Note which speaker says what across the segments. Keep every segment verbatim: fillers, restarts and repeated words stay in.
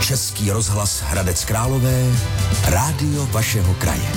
Speaker 1: Český rozhlas Hradec Králové, rádio vašeho kraje.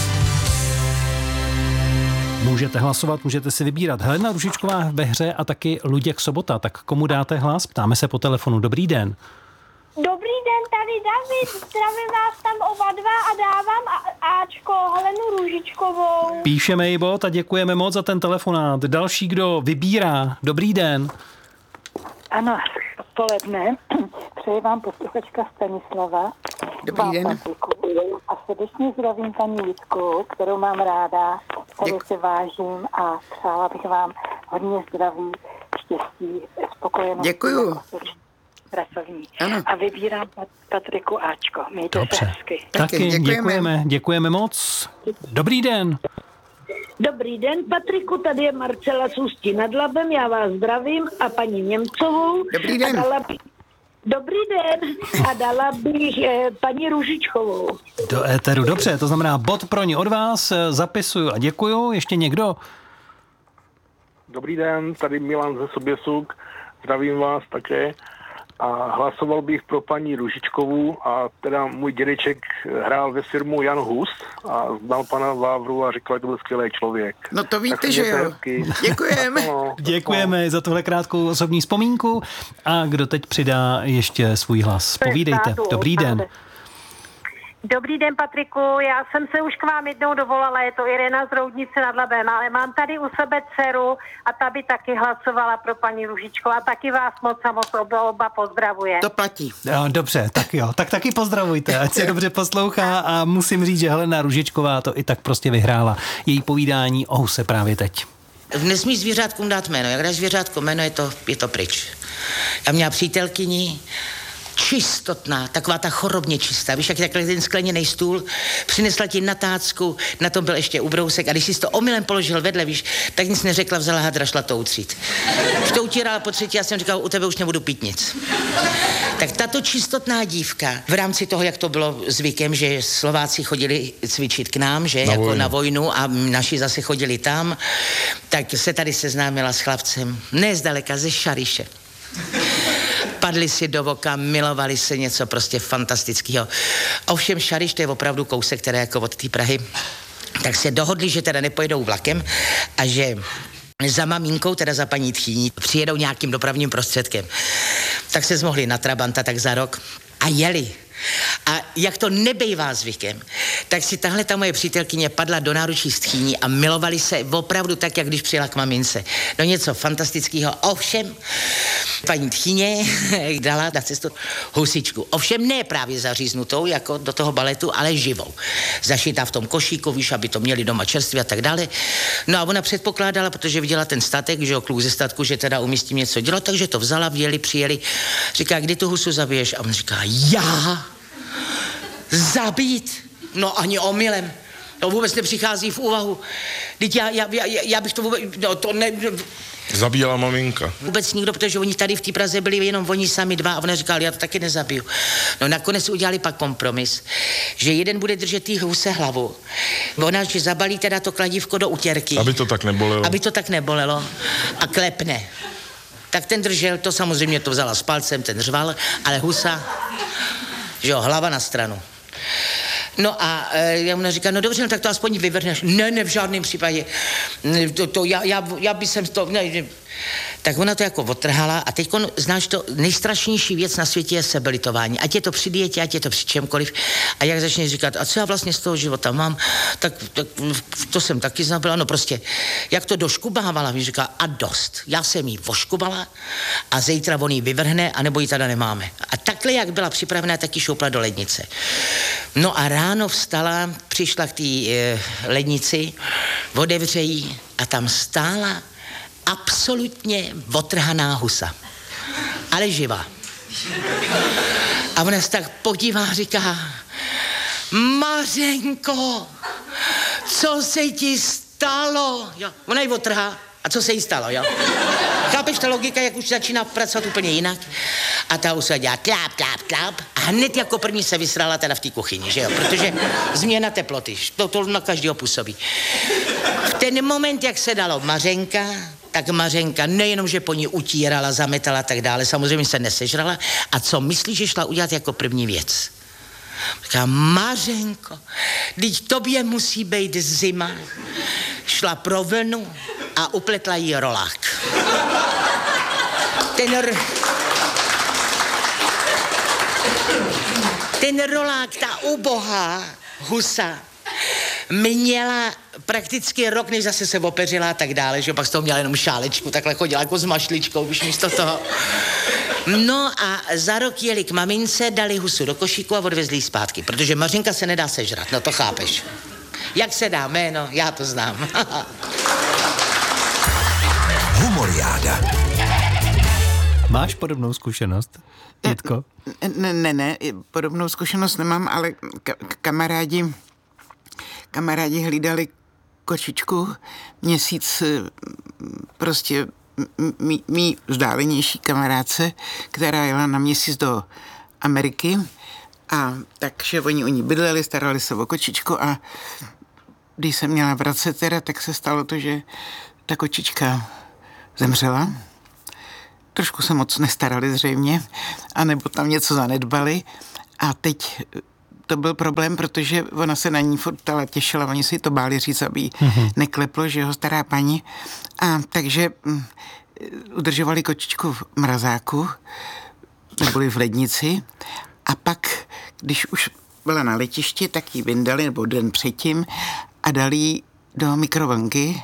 Speaker 2: Můžete hlasovat, můžete si vybírat. Helena Růžičková ve hře a taky Luděk Sobota. Tak komu dáte hlas? Ptáme se po telefonu. Dobrý den.
Speaker 3: Dobrý den, tady David. Zdravím vás tam oba dva a dávám a- Ačko, Helenu Růžičkovou.
Speaker 2: Píšeme jí bod a děkujeme moc za ten telefonát. Další, kdo vybírá. Dobrý den.
Speaker 4: Ano, odpoledne. Přeji vám posluchačka Stanislava.
Speaker 5: Dobrý den.
Speaker 4: A srdečně zdravím paní Jitku, kterou mám ráda, kterou
Speaker 5: Děk-
Speaker 4: si vážím a přála bych vám hodně zdraví, štěstí, spokojenosti.
Speaker 5: Děkuju.
Speaker 4: Pracovní.
Speaker 5: Ano.
Speaker 4: A vybírám Pat- Patriku Ačko. Mějte
Speaker 2: Dobře.
Speaker 4: se hezky.
Speaker 2: Taky
Speaker 5: děkujeme.
Speaker 2: děkujeme. Děkujeme moc. Dobrý den.
Speaker 6: Dobrý den, Patriku, tady je Marcela z Ústí nad Labem, já vás zdravím a paní Němcovou.
Speaker 5: Dobrý den.
Speaker 6: A dala by... Dobrý den a dala bych eh, paní Růžičkovou.
Speaker 2: Do éteru, dobře, to znamená bod pro ní od vás, zapisuju a děkuju. Ještě někdo?
Speaker 7: Dobrý den, tady Milan ze Soběsuk, zdravím vás také a hlasoval bych pro paní Růžičkovou a teda můj dědeček hrál ve firmu Jan Hus a znal pana Vávru a říkal, že to byl skvělý člověk.
Speaker 5: No to víte,
Speaker 7: Tak
Speaker 5: že
Speaker 7: mějte
Speaker 5: jo.
Speaker 7: hezky.
Speaker 5: Děkujeme.
Speaker 7: No,
Speaker 2: Děkujeme za tuhle krátkou osobní vzpomínku. A kdo teď přidá ještě svůj hlas? Povídejte. Dobrý den.
Speaker 3: Dobrý den, Patriku. Já jsem se už k vám jednou dovolala, je to Irena z Roudnice nad Labem, ale mám tady u sebe dceru a ta by taky hlasovala pro paní Růžičkovou a taky vás moc a moc oba, oba pozdravuje.
Speaker 5: To platí.
Speaker 2: Jo, dobře, tak jo. Tak taky pozdravujte, ať se dobře poslouchá a musím říct, že Helena Růžičková to i tak prostě vyhrála. Její povídání o huse právě teď.
Speaker 8: Nesmíš zvířátkům dát jméno. Jak dáš zvířátko jméno, je to, je to pryč. Já měla přítelkyni, čistotná, taková ta chorobně čistá. Víš, jak takhle ten skleněný stůl, přinesla ti na tácku, na tom byl ještě ubrousek a když jsi to omylem položil vedle, víš, tak nic neřekla, vzala hadra, šla to utřít. Už to utírala po třetí, já jsem říkal, u tebe už nebudu pít nic. Tak tato čistotná dívka, v rámci toho, jak to bylo zvykem, že Slováci chodili cvičit k nám, že, na jako vojnu. na vojnu a naši zase chodili tam, tak se tady seznámila s chlapcem, ne zdaleka, ze Šariše. Padli si do voka, milovali se, něco prostě fantastického. Ovšem Šariš, to je opravdu kousek, který jako od té Prahy, tak se dohodli, že teda nepojedou vlakem a že za maminkou, teda za paní Tchýní, přijedou nějakým dopravním prostředkem. Tak se zmohli na Trabanta tak za rok a jeli. A jak to nebejvá zvykem, tak si tahle ta moje přítelkyně padla do náručí s Tchýní a milovali se opravdu tak, jak když přijela k mamince. No něco fantastického. Ovšem, paní Tchýně dala na cestu husičku. Ovšem ne právě zaříznutou, jako do toho baletu, ale živou. Zašitá v tom košíku, víš, aby to měli doma čerstvě a tak dále. No a ona předpokládala, protože viděla ten statek, že jo, kluk ze statku, že teda umí něco dělat, takže to vzala, vjeli, přijeli. Říká, kdy tu husu zabiješ? A on říká, já? Zabít? No ani omylem. To vůbec nepřichází v úvahu. Teď já, já, já, já bych to vůbec... No, to ne...
Speaker 9: Zabíjela maminka.
Speaker 8: Vůbec nikdo, protože oni tady v té Praze byli jenom oni sami dva a ona říkala, já to taky nezabiju. No nakonec udělali pak kompromis, že jeden bude držet tý huse hlavu. Ona, že zabalí teda to kladívko do utěrky.
Speaker 9: Aby to tak nebolelo.
Speaker 8: Aby to tak nebolelo. A klepne. Tak ten držel, to samozřejmě to vzala s palcem, ten řval, ale husa, že jo, hlava na stranu. No a e, já mu říká, no dobře, no tak to aspoň vyvrhneš. Ne, ne, v žádném případě. To, to já, já, já bych sem to... Ne, ne. Tak ona to jako odtrhala a teď znáš to, nejstrašnější věc na světě je sebelitování. Ať je to při dietě, ať je to při čemkoliv. A jak začneš říkat, a co já vlastně z toho života mám, tak, tak to jsem taky zabila. No prostě, jak to doškubávala, mi říká, a dost. Já jsem jí voškubala a zítra on jí vyvrhne, anebo ji teda nemáme. A takhle, jak byla připravená, tak ji šoupla do lednice. No a ráno vstala, přišla k té e, lednici, otevře jí a tam stála absolutně otrhaná husa. Ale živá. A ona se tak podívá a říká, Mařenko, co se ti stalo? Jo. Ona ji otrhá. A co se jí stalo, jo? Chápeš, ta logika, jak už začíná pracovat úplně jinak? A ta husa dělá kláp, kláp, kláp. A hned jako první se vysrala teda v té kuchyni, že jo? Protože změna teploty, to, to na každého působí. V ten moment, jak se dalo Mařenka, tak Mařenka nejenom, že po ní utírala, zametala a tak dále, samozřejmě se nesežrala. A co myslíš, že šla udělat jako první věc? Říká, Mařenko, teď tobě musí být zima. Šla pro vlnu a upletla jí rolák. Ten, r... Ten rolák, ta ubohá husa, měla prakticky rok, než zase se opeřila a tak dále, že pak z toho měla jenom šálečku, takhle chodila jako s mašličkou, víš, místo toho. No a za rok jeli k mamince, dali husu do košíku a odvezli ji zpátky, protože Mařenka se nedá sežrat, no to chápeš. Jak se dá jméno, já to znám.
Speaker 1: Humoriáda.
Speaker 2: Máš podobnou zkušenost, Jitko?
Speaker 5: Ne, ne, ne, podobnou zkušenost nemám, ale ka- kamarádi, kamarádi hlídali kočičku měsíc, prostě mý, mý vzdálenější kamarádce, která jela na měsíc do Ameriky, a takže oni u ní bydleli, starali se o kočičku, a když se měla vracet teda, tak se stalo to, že ta kočička zemřela. Trošku se moc nestarali zřejmě, anebo tam něco zanedbali, a teď to byl problém, protože ona se na ní furt ale těšila, oni si to báli říct, aby jí mm-hmm. nekleplo, že ho stará paní, a takže um, udržovali kočičku v mrazáku, neboli v lednici, a pak, když už byla na letišti, tak ji vyndali, nebo den předtím, a dali ji do mikrovlnky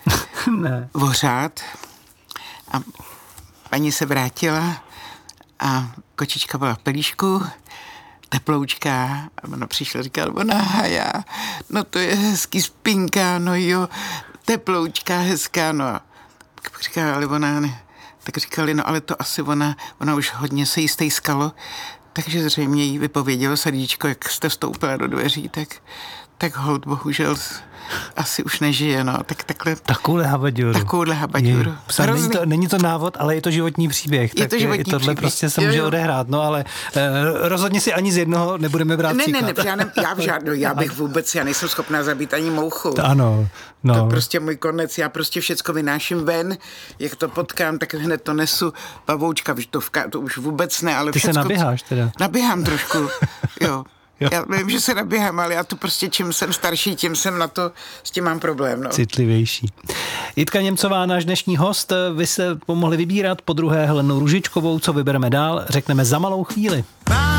Speaker 5: vořát, a paní se vrátila a kočička byla v pelíšku, teploučká, a ona přišla a říkala, ona haja, no to je hezký spinka, no jo, teploučká, hezká, no a říkala, ale ona ne, tak říkali, no ale to asi ona, ona už hodně se jí stejskalo, takže zřejmě jí vypovědělo srdíčko, jak jste vstoupila do dveří, tak, tak holt bohužel asi už nežije, no, tak takhle.
Speaker 2: Takovouhle habaďuru.
Speaker 5: Takovouhle habaďuru.
Speaker 2: Není to, není to návod, ale je to životní příběh.
Speaker 5: Je
Speaker 2: tak
Speaker 5: to životní
Speaker 2: je, tohle
Speaker 5: příběh.
Speaker 2: prostě se
Speaker 5: jo,
Speaker 2: může
Speaker 5: jo.
Speaker 2: odehrát, no, ale eh, rozhodně si ani z jednoho nebudeme brát
Speaker 5: ne,
Speaker 2: příklad.
Speaker 5: Ne, ne, já, ne, já, v žádnou, já bych vůbec, já nejsem schopná zabít ani mouchu.
Speaker 2: To ano, no.
Speaker 5: To prostě můj konec, já prostě všecko vynáším ven, jak to potkám, tak hned to nesu, pavoučka, to, to už vůbec ne, ale
Speaker 2: Ty
Speaker 5: všecko,
Speaker 2: se naběháš teda.
Speaker 5: Naběhám trošku, jo.
Speaker 2: Jo.
Speaker 5: Já vím, že se naběhám, ale já to prostě, čím jsem starší, tím jsem na to, s tím mám problém, no.
Speaker 2: Citlivější. Jitka Němcová, náš dnešní host, vy se pomohli vybírat, po druhé Helenu Růžičkovou, co vybereme dál, řekneme za malou chvíli.